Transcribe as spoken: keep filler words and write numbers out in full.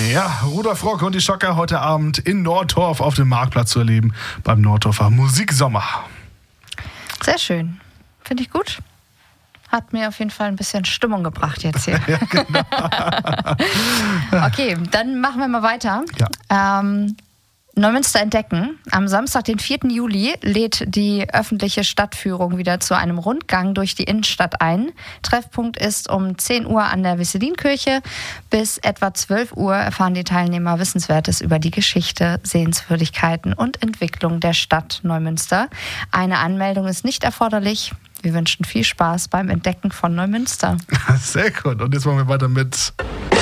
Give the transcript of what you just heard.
Ja, Rudolf Rock und die Schocker heute Abend in Nordorf auf dem Marktplatz zu erleben beim Nordorfer Musiksommer. Sehr schön. Finde ich gut. Hat mir auf jeden Fall ein bisschen Stimmung gebracht jetzt hier. Ja, genau. Okay, dann machen wir mal weiter. Ja. Ähm, Neumünster entdecken. Am Samstag, den vierten Juli, lädt die öffentliche Stadtführung wieder zu einem Rundgang durch die Innenstadt ein. Treffpunkt ist um zehn Uhr an der Wesselinkirche. Bis etwa zwölf Uhr erfahren die Teilnehmer Wissenswertes über die Geschichte, Sehenswürdigkeiten und Entwicklung der Stadt Neumünster. Eine Anmeldung ist nicht erforderlich. Wir wünschen viel Spaß beim Entdecken von Neumünster. Sehr gut. Und jetzt machen wir weiter mit